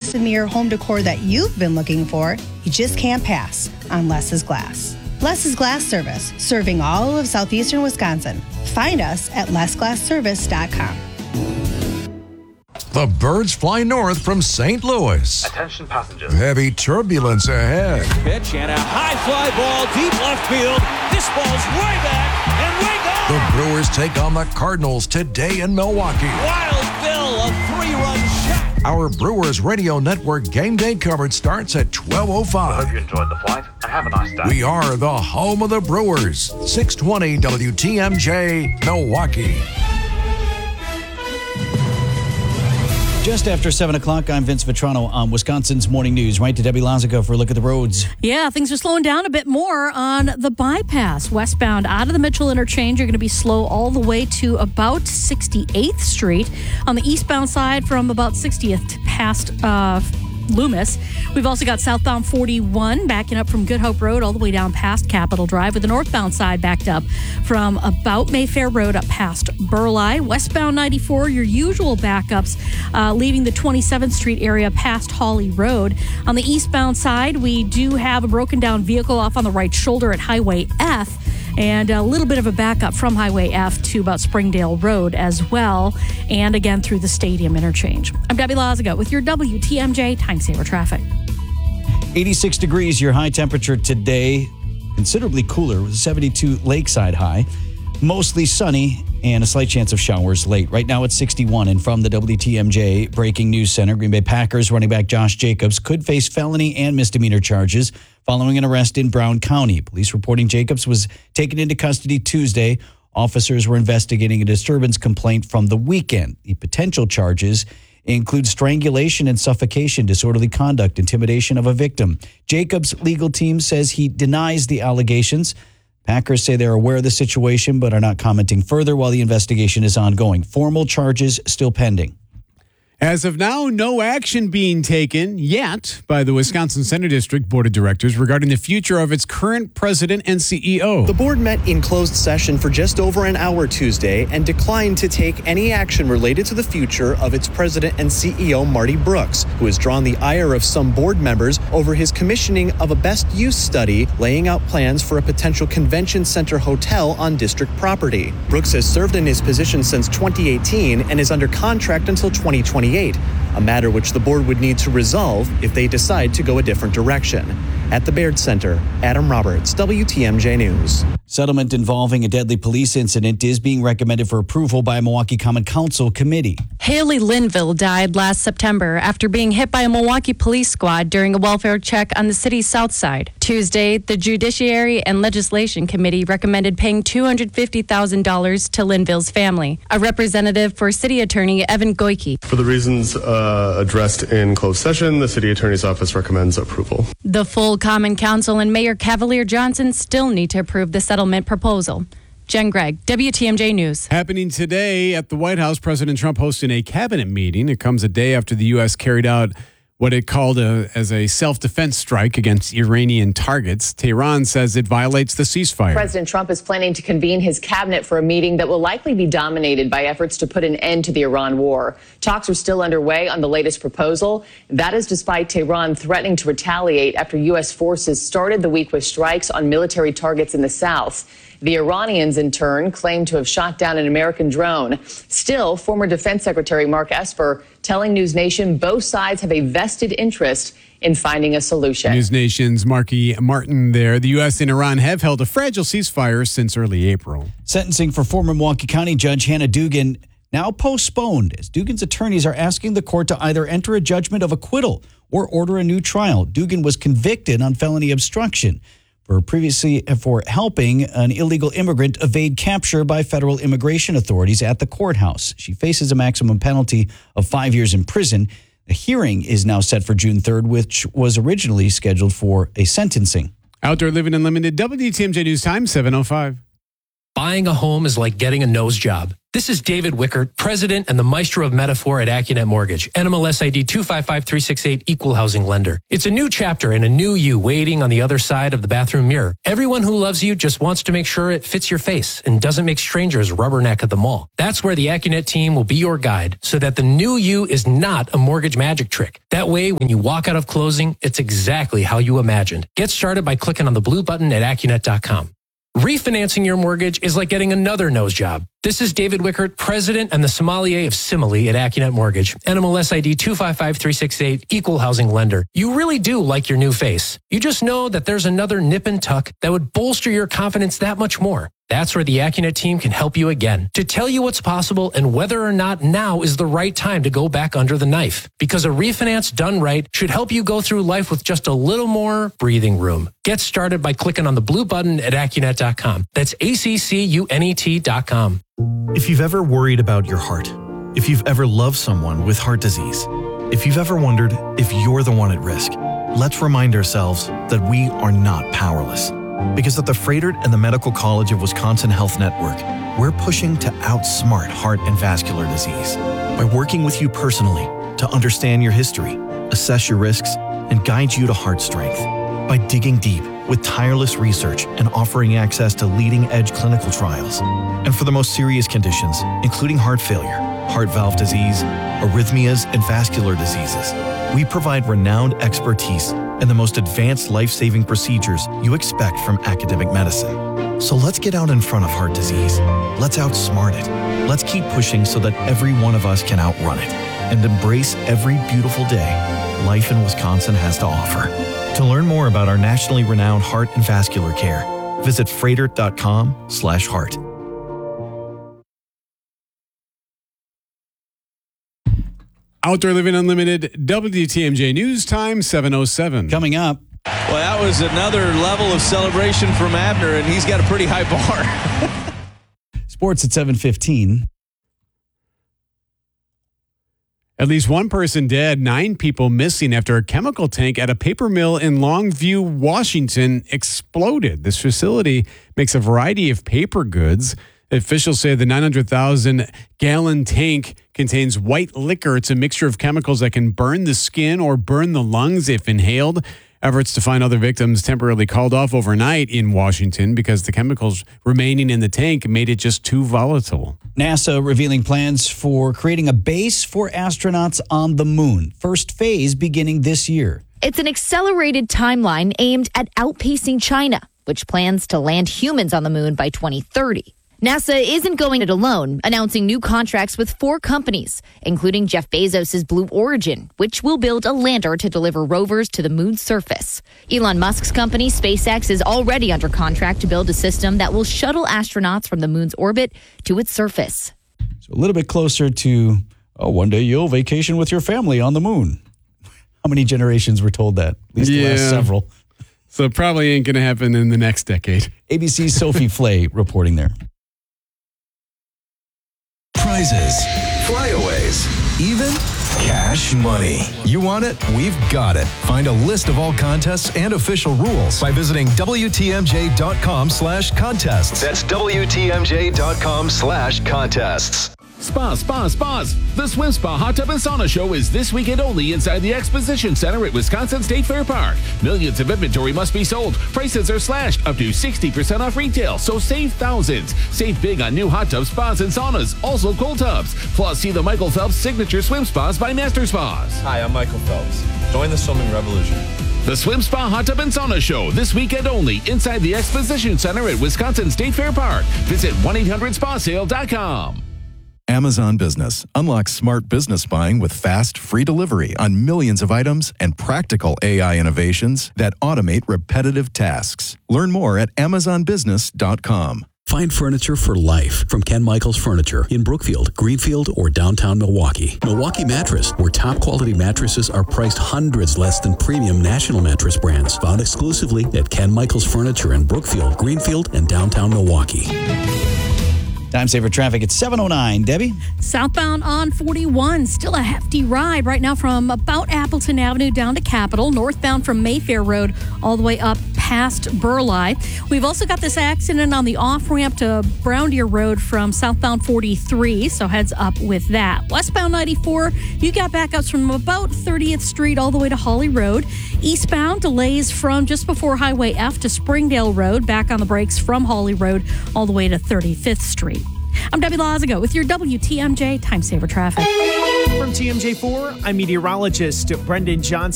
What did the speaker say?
premier home decor that you've been looking for, you just can't pass on Less's Glass. Less's Glass Service, serving all of southeastern Wisconsin. Find us at lessglassservice.com. The birds fly north from St. Louis. Attention passengers. Heavy turbulence ahead. Pitch and a high fly ball deep left field. This ball's way back and way gone. The Brewers take on the Cardinals today in Milwaukee. Wild Bill, a 3-run shot. Our Brewers Radio Network game day coverage starts at 12:05. Hope you enjoyed the flight and have a nice day. We are the home of the Brewers. 620 WTMJ, Milwaukee. Just after 7 o'clock, I'm Vince Vitrano on Wisconsin's Morning News. Right to Debbie Lazico for a look at the roads. Yeah, things are slowing down a bit more on the bypass. Westbound out of the Mitchell Interchange, you're going to be slow all the way to about 68th Street. On the eastbound side, from about 60th past Loomis. We've also got southbound 41 backing up from Good Hope Road all the way down past Capitol Drive, with the northbound side backed up from about Mayfair Road up past Burleigh. Westbound 94, your usual backups leaving the 27th Street area past Hawley Road. On the eastbound side, we do have a broken down vehicle off on the right shoulder at Highway F, and a little bit of a backup from Highway F to about Springdale Road as well, and again through the Stadium Interchange. I'm Debbie Lazico with your WTMJ Time Saver Traffic. 86 degrees, your high temperature today. Considerably cooler with a 72 lakeside high. Mostly sunny and a slight chance of showers late. Right now it's 61. And from the WTMJ Breaking News Center, Green Bay Packers running back Josh Jacobs could face felony and misdemeanor charges following an arrest in Brown County. Police reporting Jacobs was taken into custody Tuesday. Officers were investigating a disturbance complaint from the weekend. The potential charges include strangulation and suffocation, disorderly conduct, intimidation of a victim. Jacobs' legal team says he denies the allegations. Packers say they're aware of the situation but are not commenting further while the investigation is ongoing. Formal charges still pending. As of now, no action being taken yet by the Wisconsin Center District Board of Directors regarding the future of its current president and CEO. The board met in closed session for just over an hour Tuesday and declined to take any action related to the future of its president and CEO, Marty Brooks, who has drawn the ire of some board members over his commissioning of a best use study laying out plans for a potential convention center hotel on district property. Brooks has served in his position since 2018 and is under contract until 2028. A matter which the board would need to resolve if they decide to go a different direction. At the Baird Center, Adam Roberts, WTMJ News. Settlement involving a deadly police incident is being recommended for approval by a Milwaukee Common Council committee. Haley Linville died last September after being hit by a Milwaukee police squad during a welfare check on the city's south side. Tuesday, the Judiciary and Legislation Committee recommended paying $250,000 to Linville's family. A representative for City Attorney Evan Goyke. For the reasons addressed in closed session, the City Attorney's Office recommends approval. The full Common Council and Mayor Cavalier Johnson still need to approve the settlement proposal. Jen Gregg, WTMJ News. Happening today at the White House, President Trump hosting a cabinet meeting. It comes a day after the U.S. carried out what it called as a self-defense strike against Iranian targets. Tehran says it violates the ceasefire. President Trump is planning to convene his cabinet for a meeting that will likely be dominated by efforts to put an end to the Iran war. Talks are still underway on the latest proposal. That is despite Tehran threatening to retaliate after U.S. forces started the week with strikes on military targets in the south. The Iranians, in turn, claim to have shot down an American drone. Still, former Defense Secretary Mark Esper telling News Nation both sides have a vested interest in finding a solution. News Nation's Marky Martin there. The U.S. and Iran have held a fragile ceasefire since early April. Sentencing for former Milwaukee County Judge Hannah Dugan now postponed as Dugan's attorneys are asking the court to either enter a judgment of acquittal or order a new trial. Dugan was convicted on felony obstruction for helping an illegal immigrant evade capture by federal immigration authorities at the courthouse. She faces a maximum penalty of 5 years in prison. A hearing is now set for June 3rd, which was originally scheduled for a sentencing. Outdoor Living Unlimited, WTMJ News Time, 7:05. Buying a home is like getting a nose job. This is David Wickert, President and the Maestro of Metaphor at Accunet Mortgage, NMLS ID 255368, Equal Housing Lender. It's a new chapter and a new you waiting on the other side of the bathroom mirror. Everyone who loves you just wants to make sure it fits your face and doesn't make strangers rubberneck at the mall. That's where the Accunet team will be your guide so that the new you is not a mortgage magic trick. That way, when you walk out of closing, it's exactly how you imagined. Get started by clicking on the blue button at Accunet.com. Refinancing your mortgage is like getting another nose job. This is David Wickert, President and the sommelier of simile at Accunet Mortgage, NMLS ID 255368, Equal Housing Lender. You really do like your new face. You just know that there's another nip and tuck that would bolster your confidence that much more. That's where the Accunet team can help you again to tell you what's possible and whether or not now is the right time to go back under the knife. Because a refinance done right should help you go through life with just a little more breathing room. Get started by clicking on the blue button at Accunet.com. That's ACCUNET.com. If you've ever worried about your heart, if you've ever loved someone with heart disease, if you've ever wondered if you're the one at risk, let's remind ourselves that we are not powerless. Because at the Froedtert and the Medical College of Wisconsin Health Network, we're pushing to outsmart heart and vascular disease by working with you personally to understand your history, assess your risks, and guide you to heart strength. By digging deep with tireless research and offering access to leading-edge clinical trials. And for the most serious conditions, including heart failure, heart valve disease, arrhythmias, and vascular diseases, we provide renowned expertise and the most advanced life-saving procedures you expect from academic medicine. So let's get out in front of heart disease. Let's outsmart it. Let's keep pushing so that every one of us can outrun it and embrace every beautiful day life in Wisconsin has to offer. To learn more about our nationally renowned heart and vascular care, visit Froedtert.com/heart. Outdoor Living Unlimited, WTMJ News Time, 7:07. Coming up. Well, that was another level of celebration from Abner, and he's got a pretty high bar. Sports at 7:15. At least one person dead, 9 people missing after a chemical tank at a paper mill in Longview, Washington exploded. This facility makes a variety of paper goods. Officials say the 900,000-gallon tank contains white liquor. It's a mixture of chemicals that can burn the skin or burn the lungs if inhaled. Efforts to find other victims temporarily called off overnight in Washington because the chemicals remaining in the tank made it just too volatile. NASA revealing plans for creating a base for astronauts on the moon. First phase beginning this year. It's an accelerated timeline aimed at outpacing China, which plans to land humans on the moon by 2030. NASA isn't going it alone, announcing new contracts with 4 companies, including Jeff Bezos' Blue Origin, which will build a lander to deliver rovers to the moon's surface. Elon Musk's company, SpaceX, is already under contract to build a system that will shuttle astronauts from the moon's orbit to its surface. So a little bit closer to, one day you'll vacation with your family on the moon. How many generations were told that? At least the last several. So it probably ain't going to happen in the next decade. ABC's Sophie Flay reporting there. Prizes, flyaways, even cash money. You want it? We've got it. Find a list of all contests and official rules by visiting WTMJ.com/contests. That's WTMJ.com/contests. Spas. The Swim Spa Hot Tub and Sauna Show is this weekend only inside the Exposition Center at Wisconsin State Fair Park. Millions of inventory must be sold. Prices are slashed up to 60% off retail, so save thousands. Save big on new hot tubs, spas, and saunas, also cold tubs. Plus, see the Michael Phelps Signature Swim Spas by Master Spas. Hi, I'm Michael Phelps. Join the swimming revolution. The Swim Spa Hot Tub and Sauna Show this weekend only inside the Exposition Center at Wisconsin State Fair Park. Visit 1-800-SPASale.com. Amazon Business. Unlock smart business buying with fast, free delivery on millions of items and practical AI innovations that automate repetitive tasks. Learn more at amazonbusiness.com. Find furniture for life from Ken Michaels Furniture in Brookfield, Greenfield, or downtown Milwaukee. Milwaukee Mattress, where top quality mattresses are priced hundreds less than premium national mattress brands. Found exclusively at Ken Michaels Furniture in Brookfield, Greenfield, and downtown Milwaukee. Time saver traffic at 7:09. Debbie? Southbound on 41, still a hefty ride right now from about Appleton Avenue down to Capitol. Northbound from Mayfair Road all the way up past past Burleigh. We've also got this accident on the off-ramp to Brown Deer Road from southbound 43, so heads up with that. Westbound 94, you got backups from about 30th Street all the way to Holly Road. Eastbound, delays from just before Highway F to Springdale Road, back on the brakes from Holly Road all the way to 35th Street. I'm Debbie Lazago with your WTMJ Time Saver Traffic. From TMJ4, I'm meteorologist Brendan Johnson.